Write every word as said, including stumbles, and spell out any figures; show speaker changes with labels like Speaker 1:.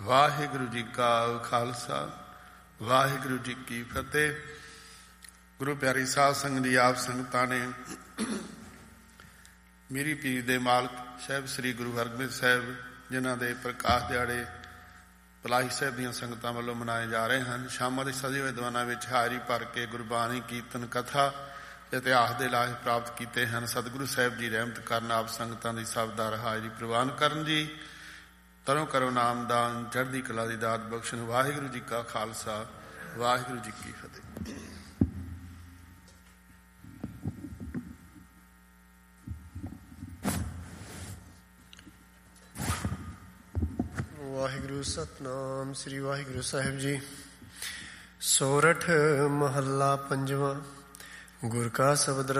Speaker 1: ਵਾਹਿਗੁਰੂ ਜੀ ਕਾ ਖਾਲਸਾ, ਵਾਹਿਗੁਰੂ ਜੀ ਕੀ ਫਤਿਹ। ਗੁਰੂ ਪਿਆਰੀ ਸਾਧ ਸੰਗਤ ਦੀ ਆਪ ਸੰਗਤਾਂ ਨੇ ਮੀਰੀ ਪੀਰ ਦੇ ਮਾਲਕ ਸਾਹਿਬ ਸ੍ਰੀ ਗੁਰੂ ਹਰਗੋਬਿੰਦ ਸਾਹਿਬ ਜਿਨ੍ਹਾਂ ਦੇ ਪ੍ਰਕਾਸ਼ ਦਿਹਾੜੇ ਪਲਾਹੀ ਸਾਹਿਬ ਦੀਆਂ ਸੰਗਤਾਂ ਵੱਲੋਂ ਮਨਾਏ ਜਾ ਰਹੇ ਹਨ। ਸ਼ਾਮਾਂ ਦੇ ਸਜੇ ਹੋਏ ਦੀਵਾਨਾਂ ਵਿੱਚ ਹਾਜ਼ਰੀ ਭਰ ਕੇ ਗੁਰਬਾਣੀ, ਕੀਰਤਨ, ਕਥਾ, ਇਤਿਹਾਸ ਦੇ ਲਾਭ ਪ੍ਰਾਪਤ ਕੀਤੇ ਹਨ। ਸਤਿਗੁਰੂ ਸਾਹਿਬ ਜੀ ਰਹਿਮਤ ਕਰਨ, ਆਪ ਸੰਗਤਾਂ ਦੀ ਸਭ ਦਾ ਹਾਜ਼ਰੀ ਪ੍ਰਵਾਨ ਕਰਨ ਜੀ। ਤਰੋਂ ਕਰੋ ਨਾਮਦਾਨ, ਚੜ੍ਹਦੀ ਕਲਾ ਦੀ ਦਾਤ ਬਖਸ਼ਣ। ਵਾਹਿਗੁਰੂ ਜੀ ਕਾ ਖਾਲਸਾ, ਵਾਹਿਗੁਰੂ ਜੀ ਕੀ ਫਤਿਹ।
Speaker 2: ਵਾਹਿਗੁਰੂ ਸਤਨਾਮ ਸ੍ਰੀ ਵਾਹਿਗੁਰੂ ਸਾਹਿਬ ਜੀ। ਸੋਰਠ ਮਹੱਲਾ ਪੰਜਵਾਂ। ਗੁਰ ਕਾ ਸ਼ਬਦ